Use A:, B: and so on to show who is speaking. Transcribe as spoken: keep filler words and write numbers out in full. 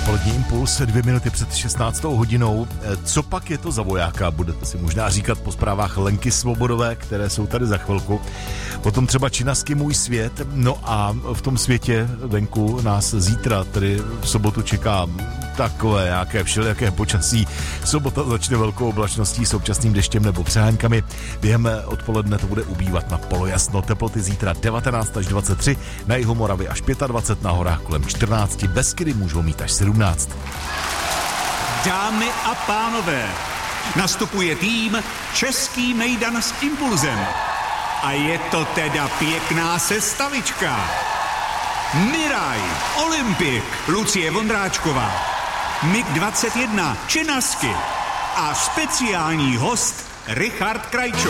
A: Dopolední impuls, dvě minuty před šestnáctou hodinou. Co pak je to za vojáka? Budete si možná říkat po zprávách Lenky Svobodové, které jsou tady za chvilku. Potom třeba Činasky Můj svět. No a v tom světě venku nás zítra, tedy v sobotu, čeká takové nějaké všelijaké počasí. Sobota začne velkou oblačností s občasným deštěm nebo přeháňkami. Během odpoledne to bude ubývat na polojasno. Teploty zítra devatenáct až dvacet tři, na jihu Moravy až dvacet pět, na horách kolem čtrnáct, Beskydy můžou mít až sedmnáct.
B: Dámy a pánové, nastupuje tým Český mejdan s impulzem. A je to teda pěkná sestavička. Miraj, Olympik, Lucie Vondráčková, Mik dvacet jedna, Činasky a speciální host Richard Krajčo.